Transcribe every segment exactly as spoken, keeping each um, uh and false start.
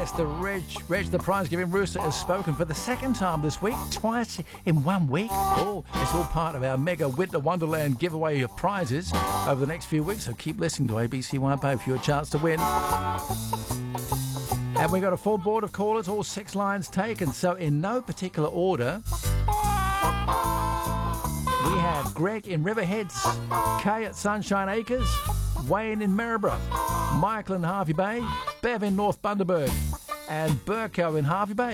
Yes, the Reg, Reg the prize-giving rooster has spoken for the second time this week, twice in one week. Oh, it's all part of our mega Winter Wonderland giveaway of prizes over the next few weeks, so keep listening to A B C Y Bay for your chance to win. And we got a full board of callers, all six lines taken, so in no particular order, we have Greg in Riverheads, Kay at Sunshine Acres, Wayne in Maryborough, Michael in Harvey Bay, Bev in North Bundaberg, and Burko in Harvey Bay.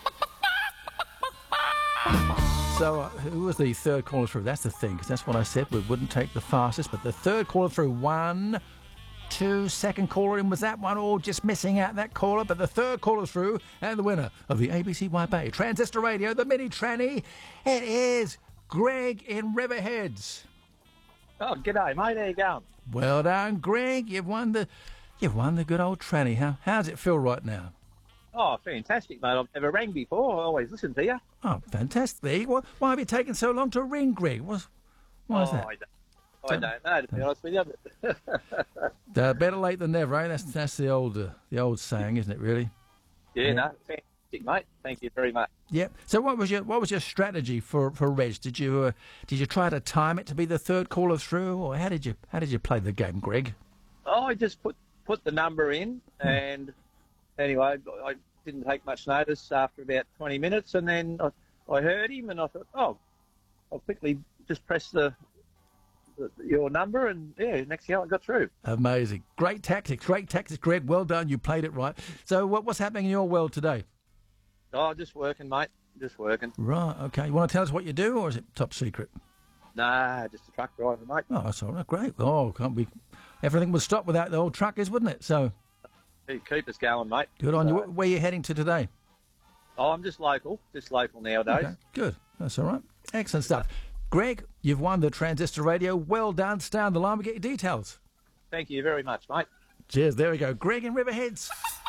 So, uh, who was the third caller through? That's the thing, because that's what I said. We wouldn't take the fastest, but the third caller through, one, two, second caller in, was that one, or just missing out that caller? But the third caller through, and the winner of the A B C Y Bay Transistor Radio, the mini tranny, it is Greg in Riverheads. Oh, g'day, mate. How you going? Well done, Greg. You've won the, you've won the good old tranny. How how's it feel right now? Oh, fantastic, mate. I've never rang before. I always listen to you. Oh, fantastic. Why, why have you taken so long to ring, Greg? What's, why is oh, that? I don't, I don't know, to be honest with you. uh, better late than never, eh? That's that's the old uh, the old saying, isn't it? Really? Yeah, yeah, no, fantastic, mate. Thank you very much. Yep. So, what was your what was your strategy for, for Reg? Did you uh, did you try to time it to be the third caller through, or how did you how did you play the game, Greg? Oh, I just put put the number in, hmm. and anyway, I didn't take much notice after about twenty minutes, and then I, I heard him, and I thought, oh, I'll quickly just press the, the your number, and yeah, next thing I got through. Amazing, great tactics, great tactics, Greg. Well done, you played it right. So, what what's happening in your world today? Oh, just working, mate. Just working. Right, okay. You want to tell us what you do, or is it top secret? Nah, just a truck driver, mate. Oh, that's all right. Great. Oh, can't we? Everything would stop without the old truckers, wouldn't it? So, keep us going, mate. Good on so, you. Where are you heading to today? Oh, I'm just local. Just local nowadays. Okay, good. That's all right. Excellent stuff. Greg, you've won the Transistor Radio. Well done. Stay on the line. We get your details. Thank you very much, mate. Cheers. There we go. Greg in Riverheads.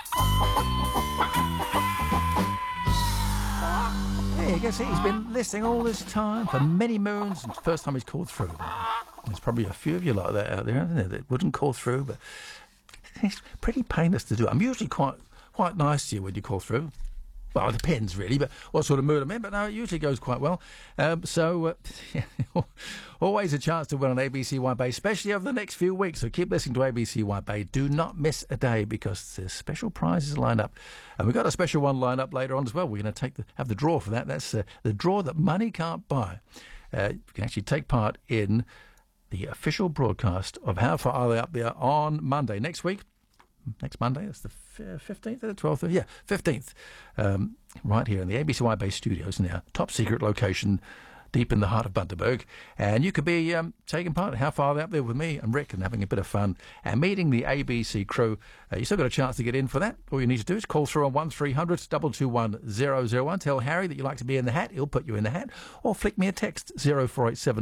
Yeah, I guess he's been listening all this time for many moons, and first time he's called through. There's probably a few of you like that out there, isn't there, that wouldn't call through, but it's pretty painless to do. I'm usually quite quite nice to you when you call through. Well, it depends, really, but what sort of mood I'm in, but no, it usually goes quite well. Um, so, uh, yeah, always a chance to win on A B C Y Bay, especially over the next few weeks. So keep listening to A B C Y Bay. Do not miss a day, because there's special prizes lined up. And we've got a special one lined up later on as well. We're going to take the, have the draw for that. That's uh, the draw that money can't buy. Uh, you can actually take part in the official broadcast of How Far Are They Up There on Monday next week. Next Monday, that's the fifteenth or the twelfth? Yeah, fifteenth. Um, right here in the A B C Y Bay studios in our top secret location deep in the heart of Bundaberg. And you could be um, taking part. How Far Are They Up There with me and Rick, and having a bit of fun and meeting the A B C crew. Uh, you still got a chance to get in for that. All you need to do is call through on one three hundred, two two one, zero zero one. Tell Harry that you like to be in the hat. He'll put you in the hat. Or flick me a text, zero four eight seven